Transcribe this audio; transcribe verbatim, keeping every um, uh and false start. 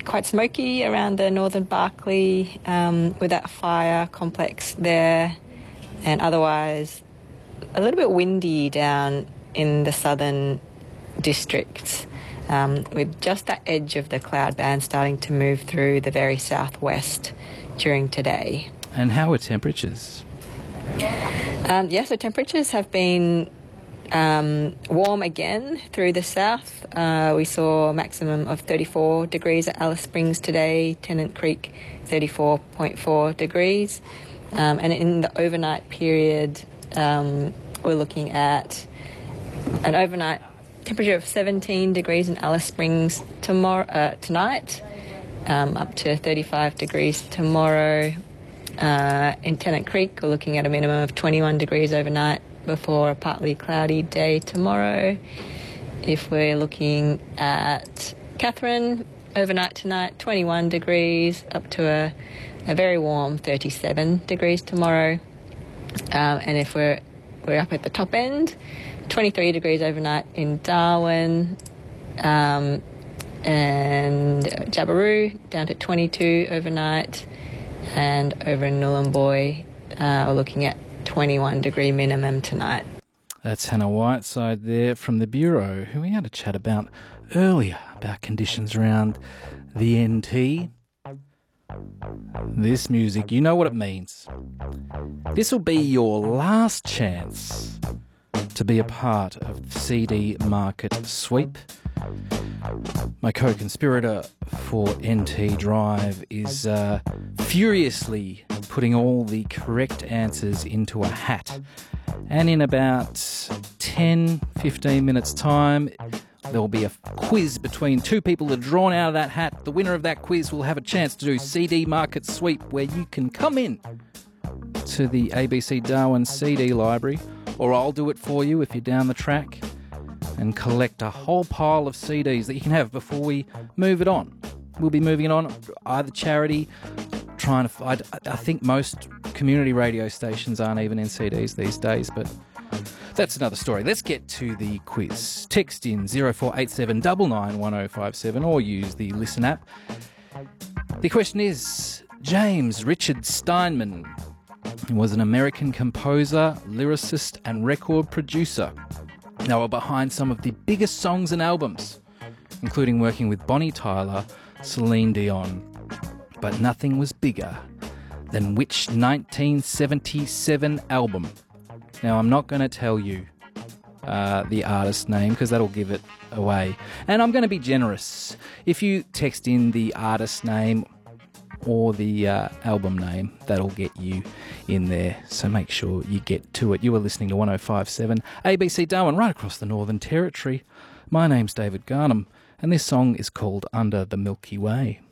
quite smoky around the northern Barkly um, with that fire complex there, and otherwise a little bit windy down in the southern districts, um, with just that edge of the cloud band starting to move through the very southwest during today. And how are temperatures? Um, yeah, so temperatures have been um, warm again through the south. Uh, we saw a maximum of thirty-four degrees at Alice Springs today, Tennant Creek thirty-four point four degrees. Um, and in the overnight period, um, we're looking at an overnight temperature of seventeen degrees in Alice Springs tomorrow, uh, tonight, um, up to thirty-five degrees tomorrow. Uh, in Tennant Creek, we're looking at a minimum of twenty-one degrees overnight before a partly cloudy day tomorrow. If we're looking at Katherine, overnight tonight, twenty-one degrees, up to a, a very warm thirty-seven degrees tomorrow. Um, and if we're we're up at the top end, twenty-three degrees overnight in Darwin, um, and Jabiru down to twenty-two overnight. And over in Nhulunbuy, uh, we're looking at twenty-one degree minimum tonight. That's Hannah Whiteside there from the Bureau, who we had a chat about earlier about conditions around the N T. This music, you know what it means. This will be your last chance to be a part of the C D Market Sweep. My co-conspirator for N T Drive is uh, furiously putting all the correct answers into a hat. And in about ten, fifteen minutes' time, there'll be a quiz between two people that are drawn out of that hat. The winner of that quiz will have a chance to do C D Market Sweep, where you can come in to the A B C Darwin C D library, or I'll do it for you if you're down the track, and collect a whole pile of C Ds that you can have before we move it on. We'll be moving it on, either charity, trying to... I, I think most community radio stations aren't even in C Ds these days, but that's another story. Let's get to the quiz. Text in zero four eight seven nine nine one zero five seven or use the Listen app. The question is, James Richard Steinman was an American composer, lyricist and record producer. They were behind some of the biggest songs and albums, including working with Bonnie Tyler, Celine Dion. But nothing was bigger than which nineteen seventy-seven album? Now, I'm not going to tell you uh, the artist's name because that'll give it away. And I'm going to be generous. If you text in the artist's name or the uh, album name, that'll get you in there. So make sure you get to it. You are listening to one oh five point seven A B C Darwin, right across the Northern Territory. My name's David Garnham, and this song is called Under the Milky Way.